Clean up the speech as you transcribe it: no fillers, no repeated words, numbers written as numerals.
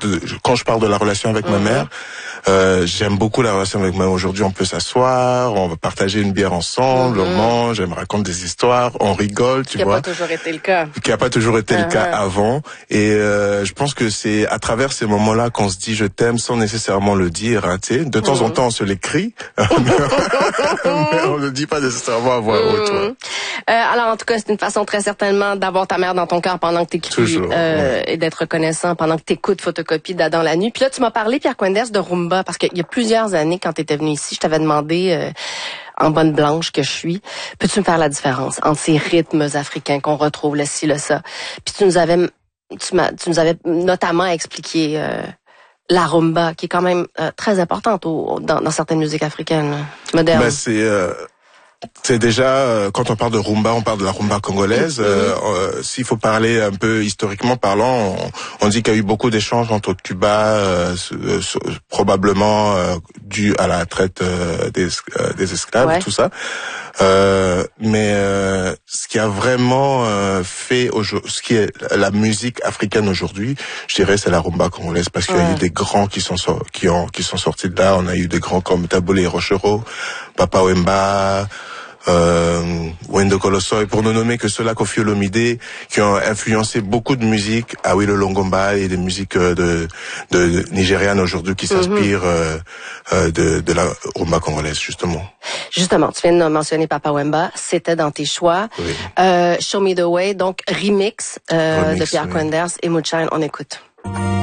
quand je parle de la relation avec ma mère, j'aime beaucoup la relation avec ma mère. Aujourd'hui, on peut s'asseoir, on va partager une bière ensemble, on mange, elle me raconte des histoires, on rigole, tu vois. Qui n'a pas toujours été le cas. Qui n'a pas toujours été le cas avant. Et je pense que c'est à travers ces moments-là qu'on se dit je t'aime sans nécessairement le dire. Hein, tu sais. De temps en temps, on se l'écrit, mais on ne le dit pas nécessairement à voix haute. Alors, en tout cas, c'est une façon très certainement d'avoir ta mère dans ton cœur pendant que t'écris et d'être reconnaissant pendant que t'écoutes Photocopie d'Adam Lanu. Puis là, tu m'as parlé, Pierre Quenders, de rumba, parce qu'il y a plusieurs années, quand t'étais venu ici, je t'avais demandé, en bonne blanche que je suis, peux-tu me faire la différence entre ces rythmes africains qu'on retrouve, le ci, le ça? Puis tu nous avais notamment expliqué la rumba, qui est quand même très importante dans certaines musiques africaines modernes. Ben, c'est déjà, quand on parle de rumba, on parle de la rumba congolaise. S'il faut parler un peu historiquement parlant, on dit qu'il y a eu beaucoup d'échanges entre Cuba, probablement dû à la traite des esclaves, tout ça. Mais ce qui a vraiment fait ce qui est la musique africaine aujourd'hui, je dirais, c'est la rumba congolaise, parce qu'il y a eu des grands qui sont sortis de là. On a eu des grands comme Tabolé Rochereau, Papa Wemba, Wendo Kolosoy, pour ne nommer que ceux-là, Koffi Olomide, qui ont influencé beaucoup de musique, Awilo Longomba et des musiques de nigérianes aujourd'hui qui s'inspirent de la rumba congolaise, justement. Justement, tu viens de mentionner Papa Wemba, c'était dans tes choix. Show Me the Way, donc remix de Pierre Quenders et Moonshine, on écoute.